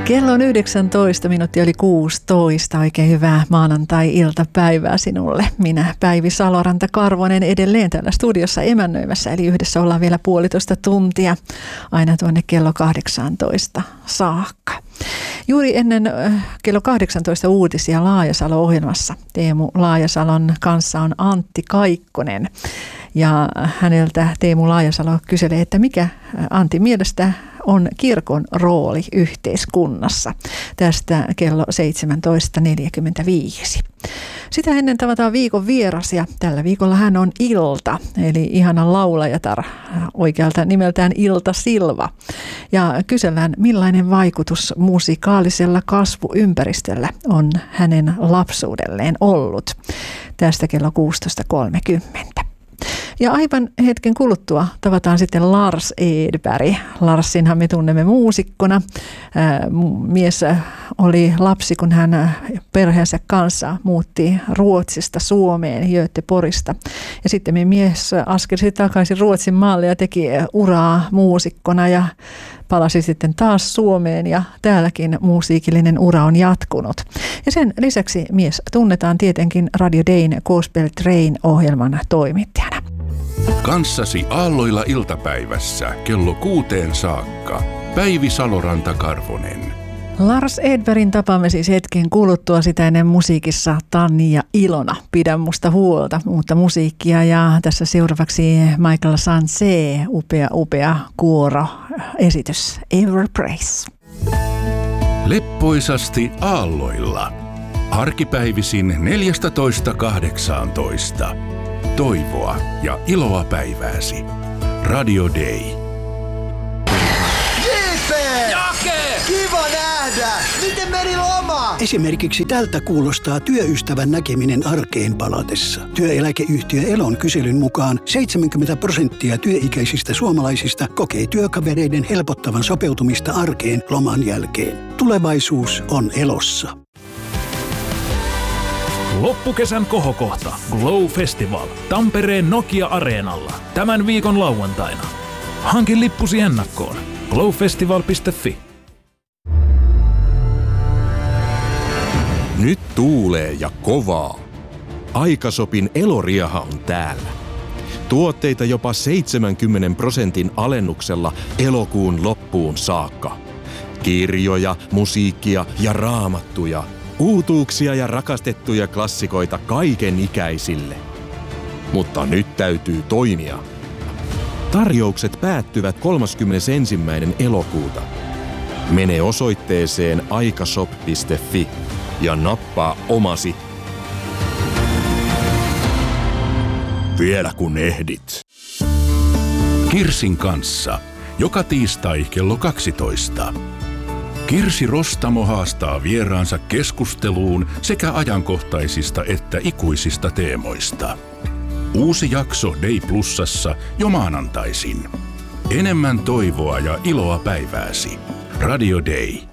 Kello on 19, minuutti oli 16. Oikein hyvää maanantai-iltapäivää sinulle. Minä Päivi Saloranta-Karvonen edelleen täällä studiossa emännöimässä, eli yhdessä ollaan vielä 1,5 tuntia aina tuonne kello 18 saakka. Juuri ennen kello 18 uutisia Laajasalo-ohjelmassa Teemu Laajasalon kanssa on Antti Kaikkonen. Ja häneltä Teemu Laajasalo kyselee, että mikä Antti mielestä on kirkon rooli yhteiskunnassa. Tästä kello 17.45. Sitä ennen tavataan viikon vieras ja tällä viikolla hän on Ilta, eli ihana laulajatar, oikealta nimeltään Ilta Silva. Ja kysellään, millainen vaikutus musikaalisella kasvuympäristöllä on hänen lapsuudelleen ollut. Tästä kello 16.30. Ja aivan hetken kuluttua tavataan sitten Lars Edberg. Larsinhan me tunnemme muusikkona. Mies oli lapsi, kun hän perheensä kanssa muutti Ruotsista Suomeen, Göteborgista. Ja sitten mies askelsi takaisin Ruotsin maalle ja teki uraa muusikkona ja palasi sitten taas Suomeen ja täälläkin musiikillinen ura on jatkunut. Ja sen lisäksi mies tunnetaan tietenkin Radio Dayn Gospel Train-ohjelman toimittajana. Kanssasi aalloilla iltapäivässä kello 6 saakka. Päivi Saloranta-Karvonen. Lars Edbergin tapaamme siis hetken kuluttua, sitä ennen musiikissa Tanni ja Ilona. Pidä musta huolta, uutta musiikkia ja tässä seuraavaksi Michael Sancé, upea kuoro-esitys Ever Praise. Leppoisasti aalloilla. Arkipäivisin 14.18. Toivoa ja iloa päivääsi. Radio Day. JP! Jake! Kiva nähdä! Miten meni loma? Esimerkiksi tältä kuulostaa työystävän näkeminen arkeen palatessa. Työeläkeyhtiö Elon kyselyn mukaan 70% työikäisistä suomalaisista kokee työkavereiden helpottavan sopeutumista arkeen loman jälkeen. Tulevaisuus on Elossa. Loppukesän kohokohta Glow Festival Tampereen Nokia-areenalla tämän viikon lauantaina. Hankin lippusi ennakkoon glowfestival.fi. Nyt tuulee ja kovaa. Aikasopin Eloriaha on täällä. Tuotteita jopa 70% alennuksella elokuun loppuun saakka. Kirjoja, musiikkia ja raamattuja. Uutuuksia ja rakastettuja klassikoita kaiken ikäisille. Mutta nyt täytyy toimia. Tarjoukset päättyvät 31. elokuuta. Mene osoitteeseen aikashop.fi ja nappaa omasi. Vielä kun ehdit. Kirsin kanssa. Joka tiistai kello 12. Kirsi Rostamo haastaa vieraansa keskusteluun sekä ajankohtaisista että ikuisista teemoista. Uusi jakso Day Plusassa jo maanantaisin. Enemmän toivoa ja iloa päivääsi. Radio Day.